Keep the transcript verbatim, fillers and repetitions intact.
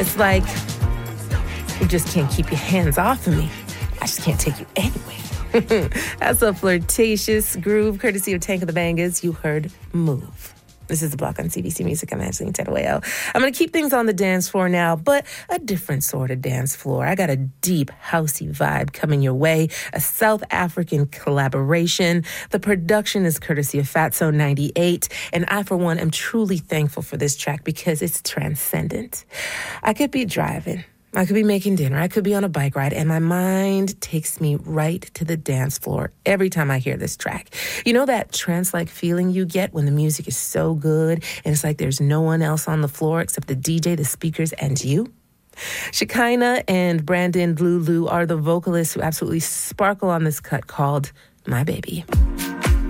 It's like you just can't keep your hands off of me. I just can't take you anywhere. That's a flirtatious groove, courtesy of Tank of the Bangers. You heard Move. This is The Block on C B C Music. I'm Angeline Teruel. I'm going to keep things on the dance floor now, but a different sort of dance floor. I got a deep, housey vibe coming your way, a South African collaboration. The production is courtesy of Fatso ninety-eight, and I, for one, am truly thankful for this track because it's transcendent. I could be driving. I could be making dinner. I could be on a bike ride, and my mind takes me right to the dance floor every time I hear this track. You know that trance-like feeling you get when the music is so good, and it's like there's no one else on the floor except the D J, the speakers, and you? Shekinah and Brandon Lulu are the vocalists who absolutely sparkle on this cut called My Baby.